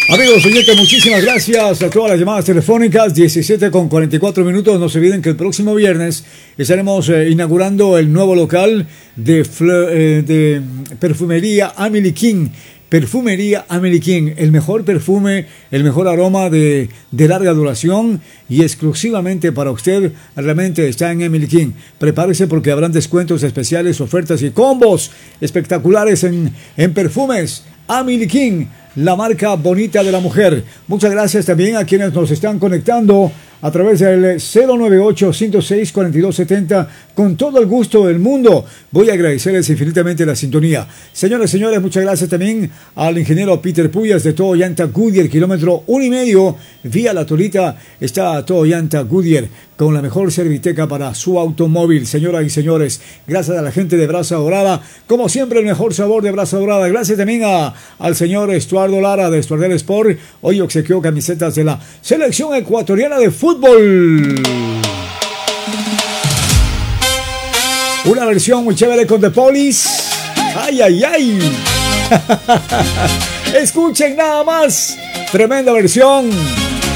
Amigos oyentes, muchísimas gracias a todas las llamadas telefónicas. 17:44. No se olviden que el próximo viernes estaremos inaugurando el nuevo local de perfumería Amelie King. Perfumería Amelie King, el mejor perfume, el mejor aroma de larga duración y exclusivamente para usted. Realmente está en Amelie King. Prepárese porque habrán descuentos especiales, ofertas y combos espectaculares en perfumes. Amelie King, la marca bonita de la mujer. Muchas gracias también a quienes nos están conectando a través del 098-106-4270 con todo el gusto del mundo. Voy a agradecerles infinitamente la sintonía. Señoras y señores, muchas gracias también al ingeniero Peter Puyas de Todo Llanta Goodyear, kilómetro 1,5 vía La Torita. Está Todo Llanta Goodyear con la mejor serviteca para su automóvil. Señoras y señores, gracias a la gente de Brasa Dorada, como siempre el mejor sabor de Brasa Dorada. Gracias también al señor Estuardo Lara de Estuardel Sport. Hoy obsequió camisetas de la selección ecuatoriana de fútbol. Una versión muy chévere con The Police. ¡Ay, ay, ay! Escuchen nada más. Tremenda versión.